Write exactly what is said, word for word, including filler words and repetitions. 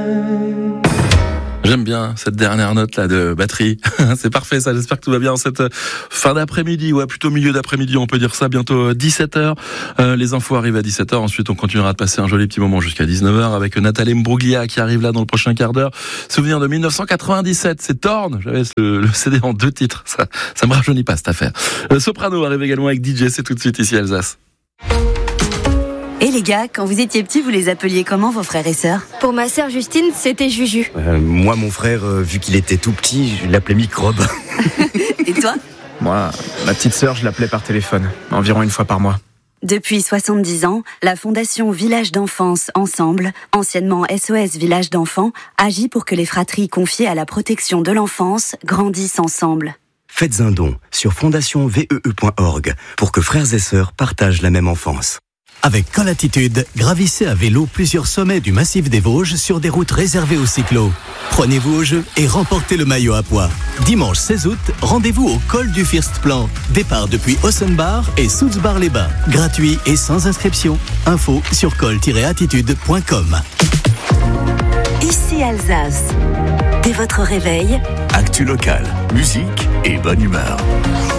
J'aime bien cette dernière note là de batterie. C'est parfait ça, j'espère que tout va bien en cette fin d'après-midi, ouais plutôt milieu d'après-midi, on peut dire ça, bientôt dix-sept heures. Euh, les infos arrivent à dix-sept heures, ensuite on continuera de passer un joli petit moment jusqu'à dix-neuf heures avec Nathalie Mbruglia qui arrive là dans le prochain quart d'heure. Souvenir de dix-neuf cent quatre-vingt-dix-sept, c'est Torn, j'avais le, le C D en deux titres, ça, ça me rajeunit pas cette affaire. Euh, Soprano arrive également avec D J, c'est tout de suite ici Alsace. Et les gars, quand vous étiez petits, vous les appeliez comment vos frères et sœurs ? Pour ma sœur Justine, c'était Juju. Euh, moi, mon frère, euh, vu qu'il était tout petit, je l'appelais Microbe. Et toi ? Moi, ma petite sœur, je l'appelais par téléphone, environ une fois par mois. Depuis soixante-dix ans, la Fondation Village d'Enfance Ensemble, anciennement S O S Village d'Enfants, agit pour que les fratries confiées à la protection de l'enfance grandissent ensemble. Faites un don sur fondation vee point org pour que frères et sœurs partagent la même enfance. Avec Colatitude, gravissez à vélo plusieurs sommets du massif des Vosges sur des routes réservées aux cyclos. Prenez-vous au jeu et remportez le maillot à pois. Dimanche seize août, rendez-vous au col du Firstplan. Départ depuis Ossenbar et Soultzbar-les-Bains. Gratuit et sans inscription. Info sur col tiret attitude point com. Ici Alsace. Dès votre réveil, actu local, musique et bonne humeur.